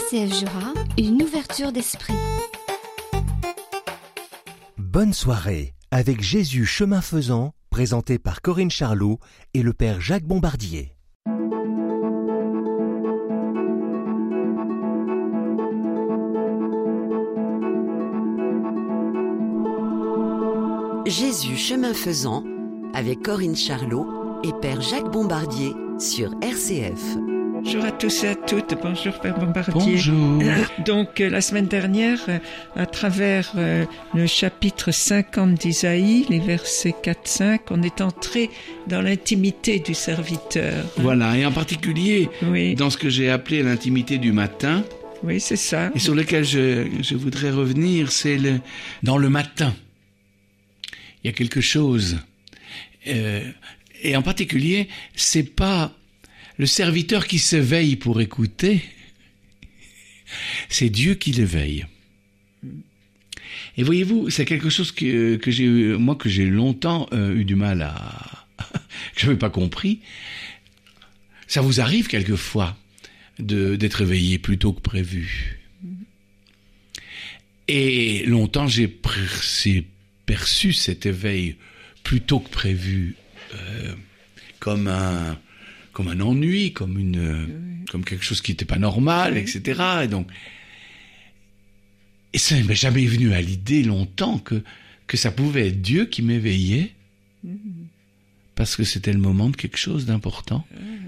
RCF Jura, une ouverture d'esprit. Bonne soirée avec Jésus chemin faisant, présenté par Corinne Charlot et le Père Jacques Bombardier. Jésus chemin faisant avec Corinne Charlot et Père Jacques Bombardier sur RCF. Bonjour à tous et à toutes, bonjour Père Bombardier. Bonjour. Donc la semaine dernière, à travers le chapitre 50 d'Isaïe, les versets 4-5, on est entré dans l'intimité du serviteur. Voilà, et en particulier Oui. dans ce que j'ai appelé l'intimité du matin, Oui, c'est ça. et sur lequel je voudrais revenir, c'est dans le matin. Il y a quelque chose. Et en particulier, c'est pas le serviteur qui s'éveille pour écouter, c'est Dieu qui l'éveille. Et voyez-vous, c'est quelque chose que j'ai longtemps eu du mal que je n'avais pas compris. Ça vous arrive quelquefois d'être éveillé plus tôt que prévu. Et longtemps j'ai perçu cet éveil plus tôt que prévu comme un ennui, comme quelque chose qui n'était pas normal, Oui. etc. Et ça ne m'est jamais venu à l'idée longtemps que ça pouvait être Dieu qui m'éveillait, parce que c'était le moment de quelque chose d'important.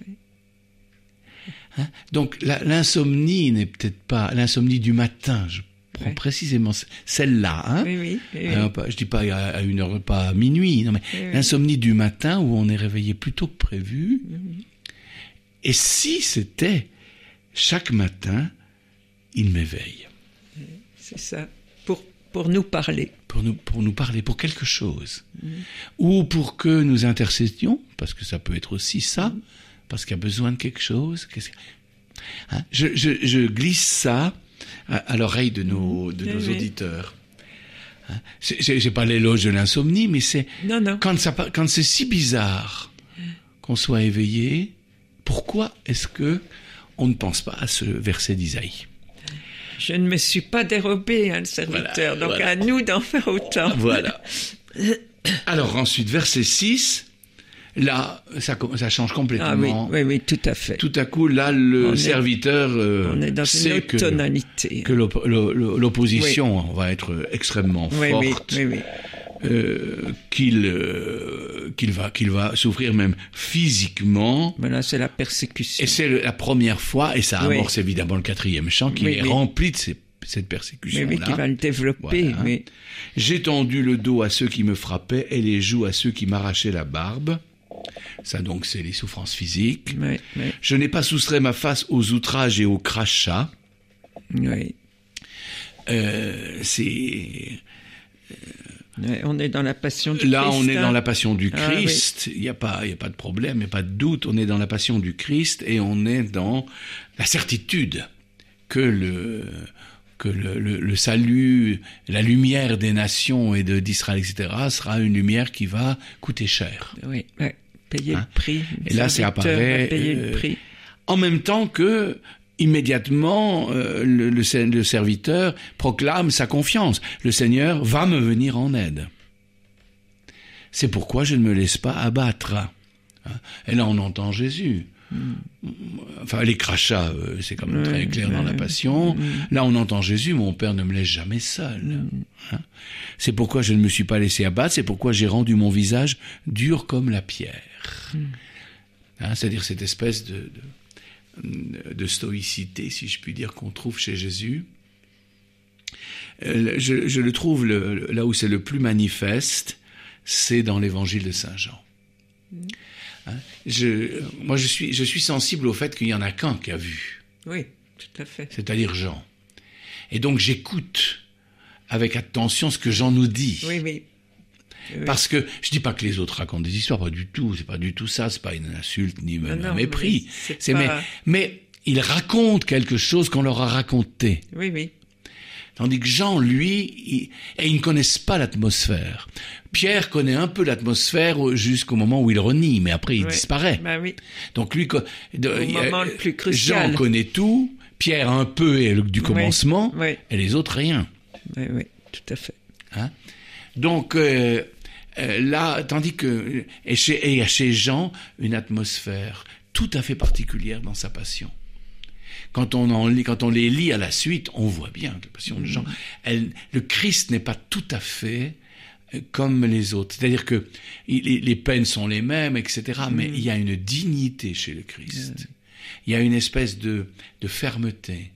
Hein? Donc l'insomnie n'est peut-être pas l'insomnie du matin. Je prends Oui. précisément celle-là. Hein? Oui. Je dis pas à 1h, pas à minuit, non, mais Oui. l'insomnie du matin où on est réveillé plus tôt que prévu. Et si c'était chaque matin, il m'éveille C'est ça. Pour nous parler. pour nous parler, pour quelque chose, ou pour que nous intercédions, parce que ça peut être aussi ça, parce qu'il y a besoin de quelque chose. Hein? Je glisse ça à l'oreille de nos Oui. auditeurs. Hein? J'ai pas l'éloge de l'insomnie, mais c'est Non. quand c'est si bizarre qu'on soit éveillé, pourquoi est-ce que on ne pense pas à ce verset d'Isaïe? Je ne me suis pas dérobé, le serviteur. Voilà, donc voilà. à nous d'en faire autant. Voilà. Alors ensuite, verset 6, là, ça change Ah complètement. oui, tout à fait. Tout à coup, là, le serviteur On est dans une sait autre tonalité. que l'opposition va être extrêmement forte, Oui. qu'il va souffrir même physiquement. Voilà, c'est la persécution. Et c'est la première fois, et ça Oui. amorce évidemment le 4e chant qui est rempli de cette persécution-là. Oui, qui va le développer. Voilà. Oui. J'ai tendu le dos à ceux qui me frappaient et les joues à ceux qui m'arrachaient la barbe. Ça donc, c'est les souffrances physiques. Oui. Je n'ai pas soustrait ma face aux outrages et aux crachats. Oui. On est dans la passion du Christ. Là, on est dans la passion du Ah, Christ. Il n'y a pas de problème, il n'y a pas de doute. On est dans la passion du Christ et on est dans la certitude que le salut, la lumière des nations et d'Israël, etc., sera une lumière qui va coûter cher. Oui. Payer Hein? le prix. Et là, ça apparaît Payer le prix. en même temps que immédiatement le serviteur proclame sa confiance. Le Seigneur va me venir en aide. C'est pourquoi je ne me laisse pas abattre. Hein? Et là, on entend Jésus. Enfin, les crachats, c'est quand même très clair dans la Passion. Là, on entend Jésus, mon Père ne me laisse jamais seul. Hein? C'est pourquoi je ne me suis pas laissé abattre, c'est pourquoi j'ai rendu mon visage dur comme la pierre. Hein? C'est-à-dire cette espèce de stoïcité, si je puis dire, qu'on trouve chez Jésus. Je le trouve là où c'est le plus manifeste, c'est dans l'évangile de Saint Jean. Hein? Moi, je suis sensible au fait qu'il n'y en a qu'un qui a vu, Oui, tout à fait. c'est-à-dire Jean. Et donc, j'écoute avec attention ce que Jean nous dit. Oui. Parce que je dis pas que les autres racontent des histoires, pas du tout, c'est pas du tout ça, c'est pas une insulte ni même un mépris. Mais ils racontent quelque chose qu'on leur a raconté. Oui. Tandis que Jean, lui, ils ne connaissent pas l'atmosphère. Pierre connaît un peu l'atmosphère jusqu'au moment où il renie, mais après il disparaît. Bah oui. Donc lui, Au moment le plus crucial. Jean connaît tout, Pierre un peu et du commencement, oui. et les autres rien. Oui, tout à fait. Hein? Donc là, tandis que et il y a chez Jean une atmosphère tout à fait particulière dans sa passion. Quand on les lit à la suite, on voit bien que la passion de Jean, le Christ n'est pas tout à fait comme les autres. C'est-à-dire que les peines sont les mêmes, etc. Mais il y a une dignité chez le Christ. Il y a une espèce de fermeté,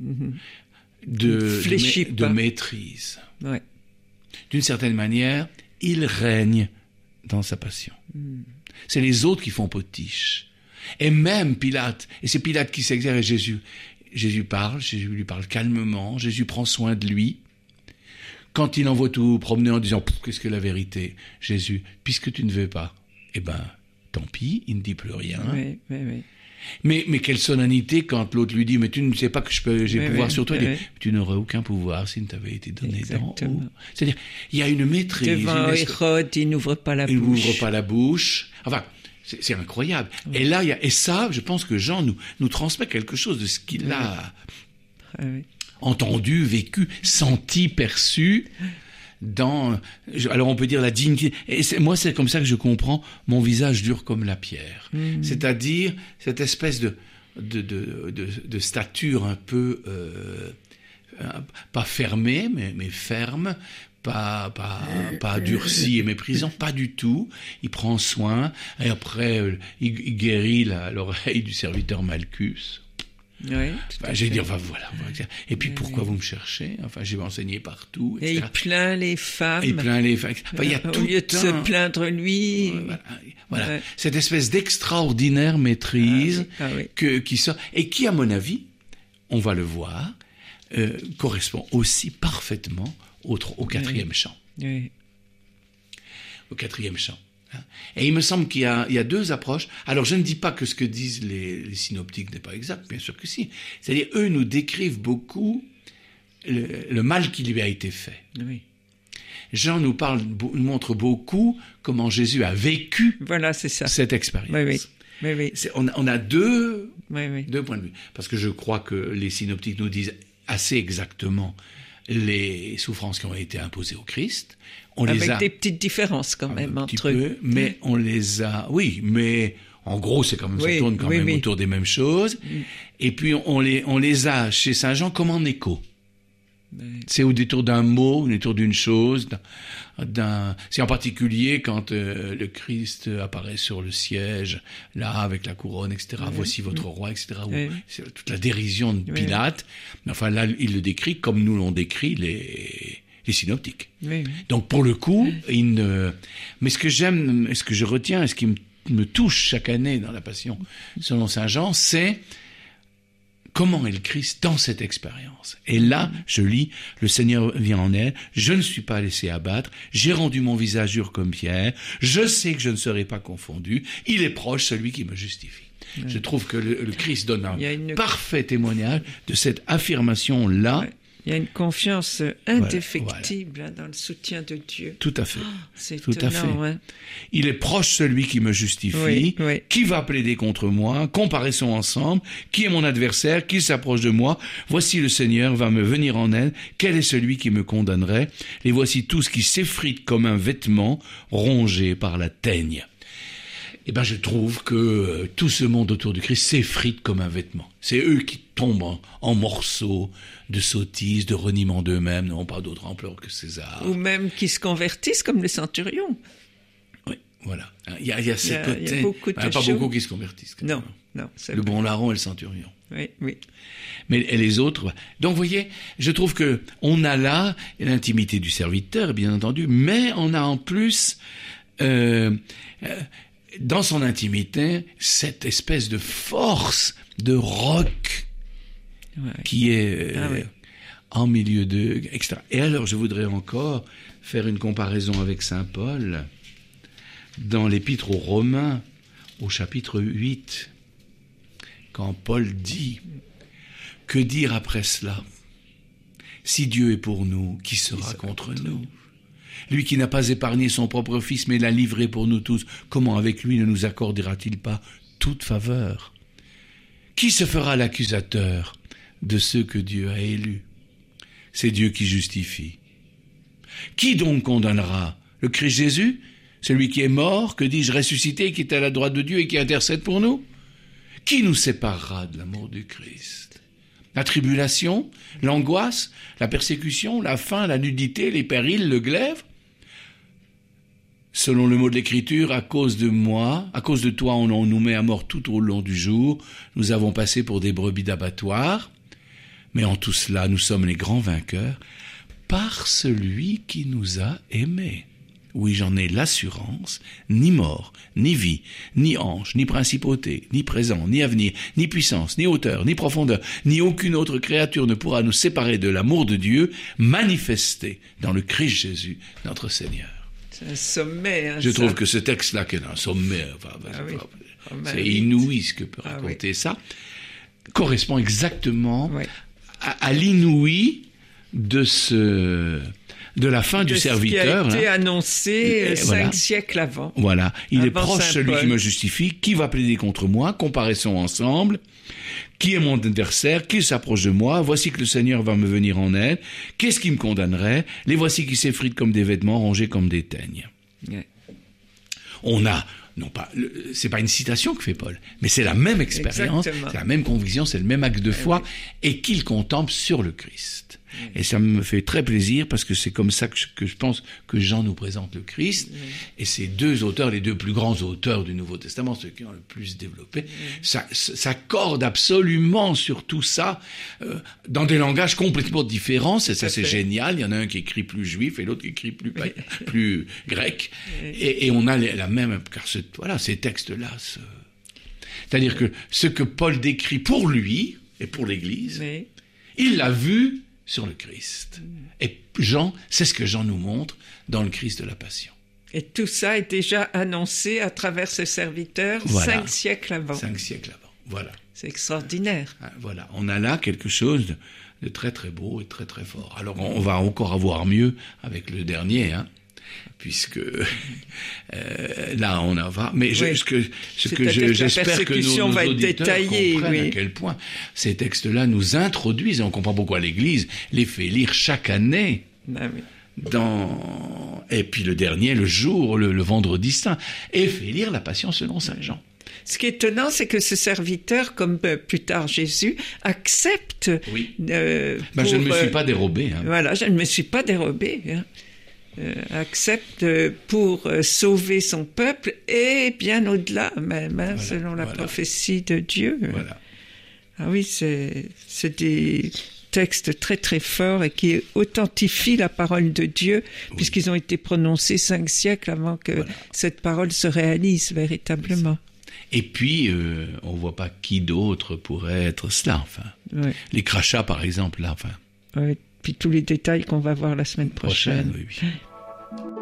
de maîtrise. Ouais. D'une certaine manière, il règne dans sa passion. C'est les autres qui font potiche. Et même Pilate, et c'est Pilate qui s'exerce, et Jésus lui parle calmement, Jésus prend soin de lui. Quand il envoie tout promener en disant « Qu'est-ce que la vérité ?» Jésus, puisque tu ne veux pas, eh ben, tant pis, il ne dit plus rien. Oui. Mais quelle solennité quand l'autre lui dit « Mais tu ne sais pas que j'ai pouvoir sur toi ?» Il dit « Tu n'aurais aucun pouvoir s'il ne t'avait été donné d'en haut. » C'est-à-dire, il y a une maîtrise. Devant Hérode, il n'ouvre pas la bouche. Il n'ouvre pas la bouche. Enfin, c'est incroyable. Oui. Et là, et ça, je pense que Jean nous transmet quelque chose de ce qu'il a entendu, vécu, senti, perçu alors on peut dire la dignité. Et moi, c'est comme ça que je comprends mon visage dur comme la pierre. C'est-à-dire cette espèce de stature un peu pas fermée, mais ferme, pas durci et méprisant, pas du tout. Il prend soin, et après il guérit l'oreille du serviteur Malchus. Oui, j'ai dit, enfin voilà. Et puis pourquoi vous me cherchez? Enfin, j'ai enseigné partout, etc. Et il plaint les femmes. Enfin, il y a tout au lieu de se plaindre lui. Voilà. Ouais. Cette espèce d'extraordinaire maîtrise qui sort, et qui, à mon avis, on va le voir, correspond aussi parfaitement au quatrième chant. Oui. Au quatrième chant. Et il me semble qu'il y a deux approches. Alors, je ne dis pas que ce que disent les synoptiques n'est pas exact, bien sûr que si. C'est-à-dire, eux nous décrivent beaucoup le mal qui lui a été fait. Oui. Jean nous montre beaucoup comment Jésus a vécu cette expérience. Oui. On a deux points de vue. Parce que je crois que les synoptiques nous disent assez exactement les souffrances qui ont été imposées au Christ. Avec des petites différences quand même entre eux. Mais on les a... Oui, mais en gros, c'est quand même, ça tourne quand même autour des mêmes choses. Et puis on les a chez Saint Jean comme en écho. C'est au détour d'un mot, au détour d'une chose. C'est en particulier quand le Christ apparaît sur le siège, là, avec la couronne, etc. Voici votre roi, etc. C'est toute la dérision de Pilate. Enfin, là, il le décrit comme nous l'ont décrit les synoptiques. Donc, pour le coup, mais ce que j'aime, ce que je retiens, et ce qui me touche chaque année dans la Passion, selon Saint Jean, c'est comment est le Christ dans cette expérience. Et là, je lis, le Seigneur vient en aide, je ne suis pas laissé abattre, j'ai rendu mon visage dur comme pierre, je sais que je ne serai pas confondu, il est proche celui qui me justifie. Je trouve que le Christ donne un parfait témoignage de cette affirmation-là. Il y a une confiance indéfectible dans le soutien de Dieu. Tout à fait. C'est tout étonnant, à fait. Il est proche celui qui me justifie, qui va plaider contre moi, comparaissons ensemble, qui est mon adversaire, qui s'approche de moi, voici le Seigneur va me venir en aide, quel est celui qui me condamnerait? Les voici tous qui s'effritent comme un vêtement rongé par la teigne. Eh ben, je trouve que tout ce monde autour du Christ s'effrite comme un vêtement. C'est eux qui tombent en morceaux de sottises, de reniement d'eux-mêmes, n'ont pas d'autre ampleur que César. Ou même qui se convertissent comme les centurions. Oui, voilà. Il y a ces côtés. Il y a beaucoup de pas beaucoup qui se convertissent. Non. Le bon larron et le centurion. Oui. Mais et les autres. Donc, vous voyez, je trouve que on a là l'intimité du serviteur, bien entendu, mais on a en plus dans son intimité, cette espèce de force, de roc qui est en milieu de... etc. Et alors, je voudrais encore faire une comparaison avec Saint Paul dans l'Épître aux Romains, au chapitre 8, quand Paul dit « Que dire après cela? Si Dieu est pour nous, qui sera contre nous ? Lui qui n'a pas épargné son propre Fils, mais l'a livré pour nous tous, comment avec lui ne nous accordera-t-il pas toute faveur? Qui se fera l'accusateur de ceux que Dieu a élus. C'est Dieu qui justifie. Qui donc condamnera? Le Christ Jésus? Celui qui est mort, que dis-je, ressuscité, qui est à la droite de Dieu et qui intercède pour nous? Qui nous séparera de l'amour du Christ? La tribulation, l'angoisse, la persécution, la faim, la nudité, les périls, le glaive? Selon le mot de l'Écriture, à cause de moi, à cause de toi, on nous met à mort tout au long du jour. Nous avons passé pour des brebis d'abattoir. Mais en tout cela, nous sommes les grands vainqueurs par celui qui nous a aimés. Oui, j'en ai l'assurance, ni mort, ni vie, ni ange, ni principauté, ni présent, ni avenir, ni puissance, ni hauteur, ni profondeur, ni aucune autre créature ne pourra nous séparer de l'amour de Dieu manifesté dans le Christ Jésus, notre Seigneur. C'est un sommet. Hein, je trouve que ce texte-là, qui est un sommet, c'est inouï ce que peut raconter ça, correspond exactement à l'inouï de la fin du serviteur. Ce qui a été annoncé 5 siècles avant. Voilà. Il avant est proche celui qui me justifie. Qui va plaider contre moi? Comparaissons ensemble. Qui est mon adversaire? Qui s'approche de moi? Voici que le Seigneur va me venir en aide. Qu'est-ce qui me condamnerait? Les voici qui s'effritent comme des vêtements, rangés comme des teignes. Ouais. On a, non pas, c'est pas une citation que fait Paul, mais c'est la même expérience, c'est la même conviction, c'est le même acte de foi, et qu'il contemple sur le Christ. Et ça me fait très plaisir parce que c'est comme ça que je pense que Jean nous présente le Christ. Et ces deux auteurs, les deux plus grands auteurs du Nouveau Testament, ceux qui ont le plus développé, s'accordent absolument sur tout ça, dans des langages complètement différents. Ça, c'est génial. Il y en a un qui écrit plus juif et l'autre qui écrit plus grec. Et on a la même, car ces textes-là, c'est-à-dire que ce que Paul décrit pour lui et pour l'Église, il l'a vu sur le Christ. Et Jean, c'est ce que Jean nous montre dans le Christ de la Passion. Et tout ça est déjà annoncé à travers ses serviteurs 5 siècles avant. 5 siècles avant, voilà. C'est extraordinaire. Voilà, on a là quelque chose de très très beau et très très fort. Alors on va encore avoir mieux avec le dernier, puisque là on en va. Mais ce que j'espère que nos auditeurs comprennent à quel point ces textes-là nous introduisent, et on comprend pourquoi l'Église les fait lire chaque année. Et puis le dernier, le jour, le vendredi saint, et fait lire la Passion selon saint Jean. Ce qui est étonnant, c'est que ce serviteur, comme plus tard Jésus, accepte... je ne me suis pas dérobé. Voilà, je ne me suis pas dérobé. Accepte pour sauver son peuple et bien au-delà même, selon la prophétie de Dieu. Voilà. Ah oui, c'est des textes très très forts et qui authentifient la parole de Dieu, puisqu'ils ont été prononcés 5 siècles avant que cette parole se réalise véritablement. Et puis, on ne voit pas qui d'autre pourrait être cela, Les crachats, par exemple, là, Puis tous les détails qu'on va voir la semaine prochaine. Oui.